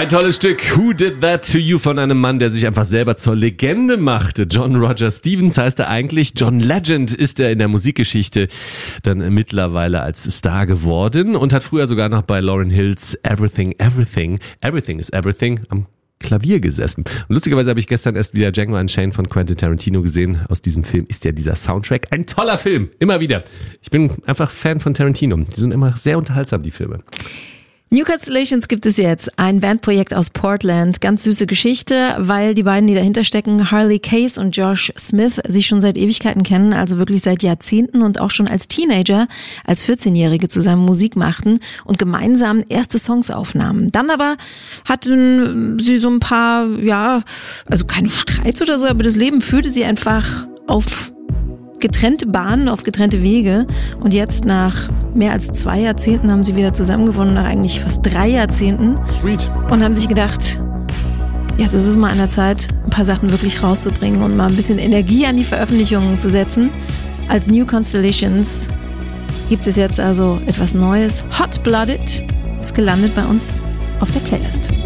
Ein tolles Stück. Who Did That To You von einem Mann, der sich einfach selber zur Legende machte. John Roger Stevens heißt er eigentlich. John Legend ist er in der Musikgeschichte dann mittlerweile als Star geworden und hat früher sogar noch bei Lauryn Hills Everything is Everything am Klavier gesessen. Und lustigerweise habe ich gestern erst wieder Django Unchained von Quentin Tarantino gesehen. Aus diesem Film ist ja dieser Soundtrack ein toller Film. Immer wieder. Ich bin einfach Fan von Tarantino. Die sind immer sehr unterhaltsam, die Filme. New Constellations gibt es jetzt, ein Bandprojekt aus Portland. Ganz süße Geschichte, weil die beiden, die dahinter stecken, Harley Case und Josh Smith, sich schon seit Ewigkeiten kennen, also wirklich seit Jahrzehnten und auch schon als Teenager, als 14-Jährige zusammen Musik machten und gemeinsam erste Songs aufnahmen. Dann aber hatten sie so ein paar, also keine Streits oder so, aber das Leben führte sie einfach auf getrennte Bahnen, auf getrennte Wege. Und jetzt nach mehr als 2 Jahrzehnten haben sie wieder zusammengefunden, nach eigentlich fast 3 Jahrzehnten. Sweet. Und haben sich gedacht, jetzt ist es mal an der Zeit, ein paar Sachen wirklich rauszubringen und mal ein bisschen Energie an die Veröffentlichungen zu setzen. Als New Constellations gibt es jetzt also etwas Neues. Hot Blooded ist gelandet bei uns auf der Playlist.